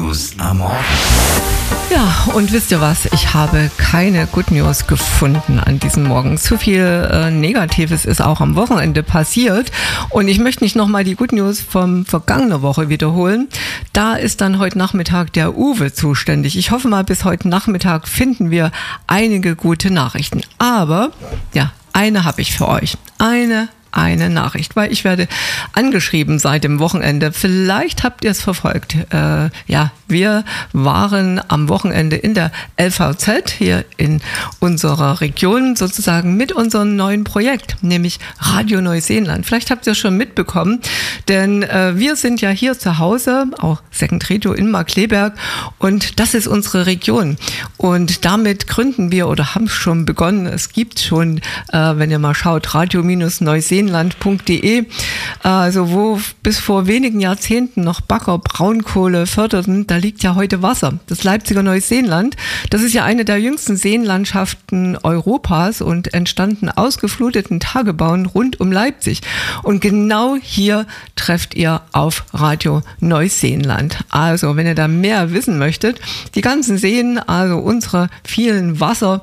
News am Morgen. Ja, und wisst ihr was? Ich habe keine Good News gefunden an diesem Morgen. Zu viel Negatives ist auch am Wochenende passiert. Und ich möchte nicht nochmal die Good News vom vergangenen Woche wiederholen. Da ist dann heute Nachmittag der Uwe zuständig. Ich hoffe mal, bis heute Nachmittag finden wir einige gute Nachrichten. Aber, ja, eine habe ich für euch. Eine Nachricht, weil ich werde angeschrieben seit dem Wochenende. Vielleicht habt ihr es verfolgt. Wir waren am Wochenende in der LVZ hier in unserer Region sozusagen mit unserem neuen Projekt, nämlich Radio Neuseeland. Vielleicht habt ihr es schon mitbekommen, denn wir sind ja hier zu Hause, auch Second Radio in Markkleeberg, und das ist unsere Region. Und damit gründen wir oder haben schon begonnen. Es gibt schon, wenn ihr mal schaut, radio-neuseeland.de, also wo bis vor wenigen Jahrzehnten noch Bagger, Braunkohle förderten, da liegt ja heute Wasser. Das Leipziger Neuseeland, das ist ja eine der jüngsten Seenlandschaften Europas und entstanden aus gefluteten Tagebauen rund um Leipzig. Und genau hier trefft ihr auf Radio Neuseeland. Also, wenn ihr da mehr wissen möchtet, die ganzen Seen, also unsere vielen Wasser,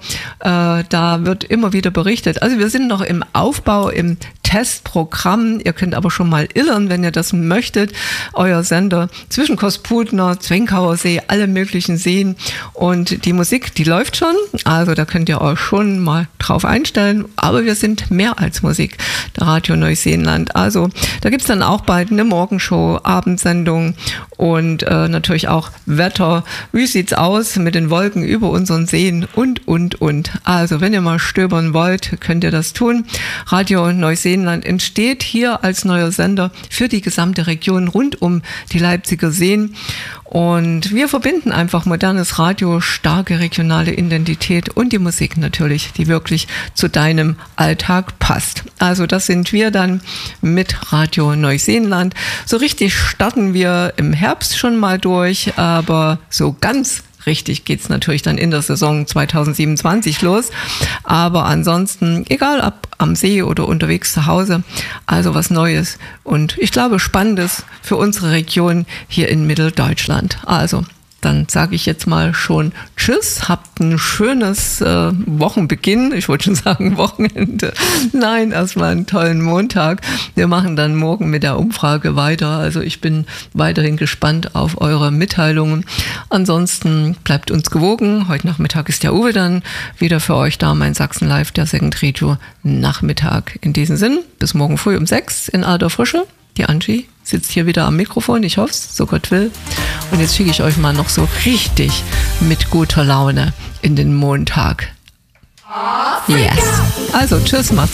da wird immer wieder berichtet. Also wir sind noch im Aufbau, im Testprogramm. Ihr könnt aber schon mal irren, wenn ihr das möchtet. Euer Sender zwischen Kosputner, Zwenkauer See, alle möglichen Seen. Und die Musik, die läuft schon. Also da könnt ihr euch schon mal drauf einstellen. Aber wir sind mehr als Musik, der Radio Neuseeland. Also da gibt es dann auch bald eine Morgenshow, Abendsendung und natürlich auch Wetter. Wie sieht's aus mit den Wolken über unseren Seen und. Also wenn ihr mal stöbern wollt, könnt ihr das tun. Radio Neuseeland entsteht hier als neuer Sender für die gesamte Region rund um die Leipziger Seen. Und wir verbinden einfach modernes Radio, starke regionale Identität und die Musik natürlich, die wirklich zu deinem Alltag passt. Also das sind wir dann mit Radio Neuseeland. So richtig starten wir im Herbst schon mal durch, aber so ganz richtig geht's natürlich dann in der Saison 2027 los. Aber ansonsten, egal ob am See oder unterwegs zu Hause, also was Neues und ich glaube Spannendes für unsere Region hier in Mitteldeutschland. Also dann sage ich jetzt mal schon Tschüss, habt ein schönes Wochenbeginn. Ich wollte schon sagen Wochenende. Nein, erstmal einen tollen Montag. Wir machen dann morgen mit der Umfrage weiter. Also ich bin weiterhin gespannt auf eure Mitteilungen. Ansonsten bleibt uns gewogen. Heute Nachmittag ist der Uwe dann wieder für euch da, mein Sachsen Live, der Second Radio Nachmittag. In diesem Sinn, bis morgen früh um 6 in alter Frische. Die Angie sitzt hier wieder am Mikrofon, ich hoffe es, so Gott will. Und jetzt schicke ich euch mal noch so richtig mit guter Laune in den Montag. Yes. Also tschüss, macht's